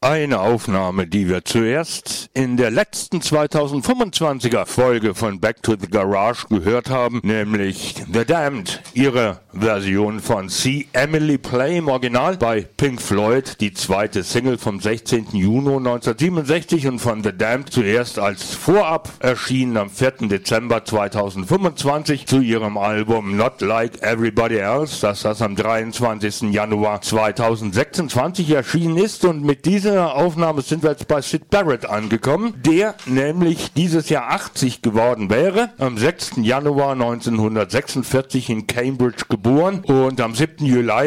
Eine Aufnahme, die wir zuerst in der letzten 2025er Folge von Back to the Garage gehört haben, nämlich The Damned, ihre Version von See Emily Play im Original bei Pink Floyd, die zweite Single vom 16. Juni 1967 und von The Damned zuerst als Vorab erschienen am 4. Dezember 2025 zu ihrem Album Not Like Everybody Else, das am 23. Januar 2026 erschienen ist, und mit dieser Aufnahme sind wir jetzt bei Syd Barrett angekommen, der nämlich dieses Jahr 80 geworden wäre, am 6. Januar 1946 in Cambridge geboren und am 7. Juli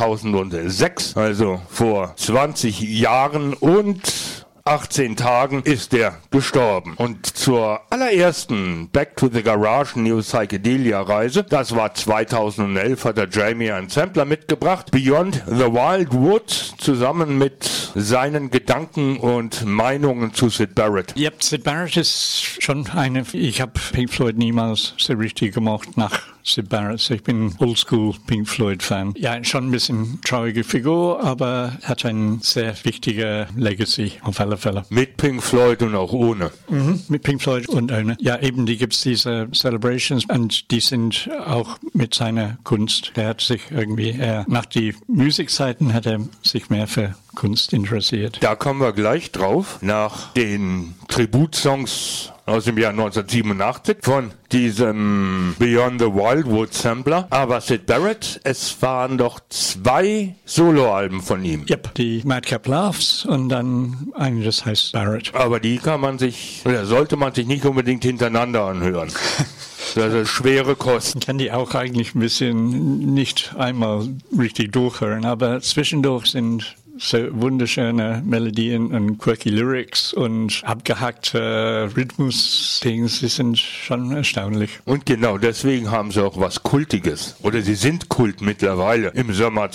2006, also vor 20 Jahren und 18 Tagen ist er gestorben. Und zur allerersten Back to the Garage New Psychedelia Reise, das war 2011, hat der Jamie einen Sampler mitgebracht, Beyond the Wild Wood, zusammen mit seinen Gedanken und Meinungen zu Syd Barrett. Ja, Syd Barrett ist schon ich habe Pink Floyd niemals so richtig gemocht nach Syd Barrett. Ich bin Oldschool Pink Floyd Fan. Ja, schon ein bisschen traurige Figur, aber hat ein sehr wichtiger Legacy auf alle Fälle. Mit Pink Floyd und auch ohne. Mit Pink Floyd und ohne. Ja, eben, die gibt's diese Celebrations und die sind auch mit seiner Kunst. Der hat sich irgendwie, nach die Musikzeiten hat er sich mehr für Kunst interessiert. Da kommen wir gleich drauf, nach den Tributsongs aus dem Jahr 1987 von diesem Beyond the Wildwood Sampler. Aber Syd Barrett, es waren doch 2 Soloalben von ihm. Yep, die Madcap Laughs und dann eine, das heißt Barrett. Aber die kann man sich, oder sollte man sich nicht unbedingt hintereinander anhören. Das ist schwere Kost. Ich kann die auch eigentlich ein bisschen nicht einmal richtig durchhören, aber zwischendurch sind so wunderschöne Melodien und quirky Lyrics und abgehackte Rhythmus-Dings, die sind schon erstaunlich. Und genau deswegen haben sie auch was Kultiges. Oder sie sind Kult mittlerweile im Sommer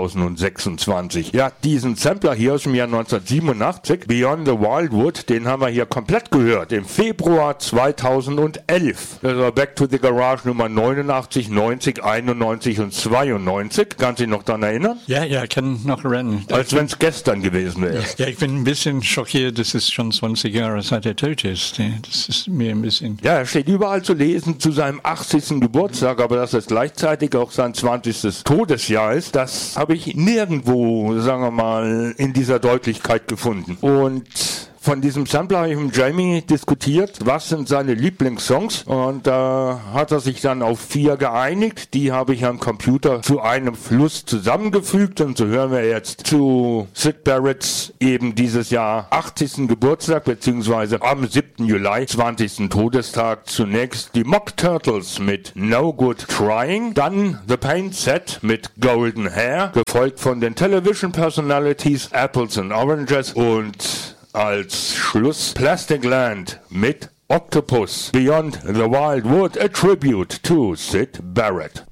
2026. Ja, diesen Sampler hier aus dem Jahr 1987, Beyond the Wildwood, den haben wir hier komplett gehört im Februar 2011. Das war Back to the Garage Nummer 89, 90, 91 und 92. Kannst du dich noch daran erinnern? Ja, kann noch erinnern. Als wenn es gestern gewesen wäre. Ja, ich bin ein bisschen schockiert, dass es schon 20 Jahre seit er tot ist. Das ist mir ein bisschen... Ja, er steht überall zu lesen zu seinem 80. Geburtstag, aber dass es gleichzeitig auch sein 20. Todesjahr ist, das habe ich nirgendwo, sagen wir mal, in dieser Deutlichkeit gefunden. Und von diesem Sampler habe ich mit Jamie diskutiert, was sind seine Lieblingssongs, und da hat er sich dann auf 4 geeinigt. Die habe ich am Computer zu einem Fluss zusammengefügt, und so hören wir jetzt zu Syd Barretts eben dieses Jahr 80. Geburtstag, beziehungsweise am 7. Juli 20. Todestag zunächst die Mock Turtles mit No Good Trying, dann The Paint Set mit Golden Hair, gefolgt von den Television Personalities Apples and Oranges und als Schluss Plastic Land mit Octopus, Beyond the Wild Wood, a tribute to Syd Barrett.